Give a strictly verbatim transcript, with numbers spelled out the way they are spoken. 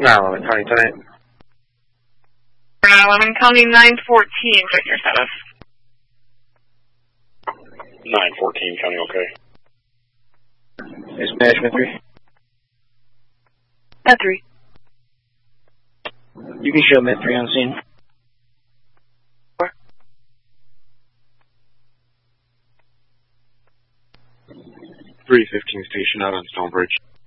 nine eleven, County Tenant. nine eleven, County nine fourteen, check your status. nine fourteen, County okay. Is Management three? Med three. You can show Med three on scene. Four. three fifteen station out on Stonebridge.